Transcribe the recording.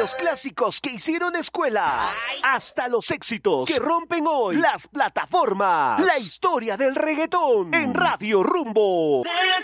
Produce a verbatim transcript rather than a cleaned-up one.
los clásicos que hicieron escuela hasta los éxitos que rompen hoy las plataformas. La historia del reggaetón en Radio Rumbo.